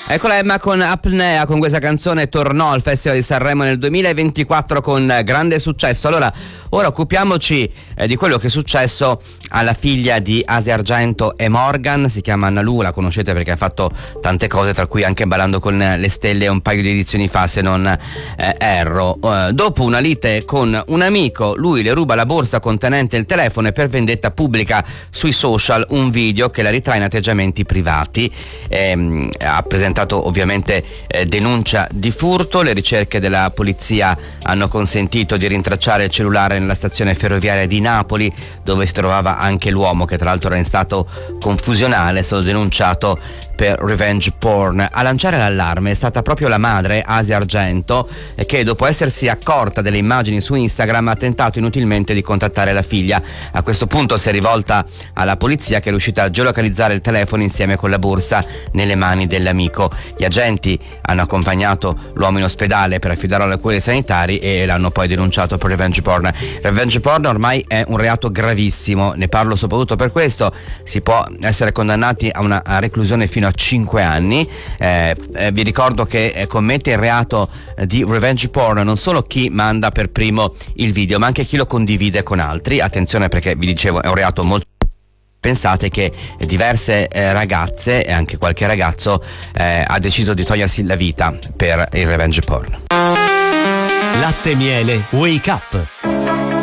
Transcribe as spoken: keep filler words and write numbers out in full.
Eccola Emma con Apnea, con questa canzone tornò al Festival di Sanremo nel duemilaventiquattro con grande successo. Allora, ora occupiamoci eh, di quello che è successo alla figlia di Asia Argento e Morgan. Si chiama Analu, la conoscete perché ha fatto tante cose, tra cui anche Ballando con le stelle un paio di edizioni fa, se non eh, erro. Uh, dopo una lite con un amico, lui le ruba la borsa contenente il telefono e per vendetta pubblica sui social un video che la ritrae in atteggiamenti privati. Ehm, ha presentato ovviamente eh, denuncia di furto. Le ricerche della polizia hanno consentito di rintracciare il cellulare nella stazione ferroviaria di Napoli, dove si trovava anche l'uomo, che tra l'altro era in stato confusionale. È stato denunciato per revenge porn. A lanciare l'allarme è stata proprio la madre, Asia Argento, che dopo essersi accorta delle immagini su Instagram ha tentato inutilmente di contattare la figlia. A questo punto si è rivolta alla polizia, che è riuscita a geolocalizzare il telefono insieme con la borsa nelle mani dell'amico. Gli agenti hanno accompagnato l'uomo in ospedale per affidarlo alle cure sanitari e l'hanno poi denunciato per revenge porn. Revenge porn ormai è un reato gravissimo, ne parlo soprattutto per questo. Si può essere condannati a una reclusione fino a cinque anni. Eh, eh, vi ricordo che eh, commette il reato di revenge porn non solo chi manda per primo il video, ma anche chi lo condivide con altri. Attenzione, perché vi dicevo è un reato molto... Pensate che diverse eh, ragazze e anche qualche ragazzo eh, ha deciso di togliersi la vita per il revenge porn. Latte Miele Wake Up.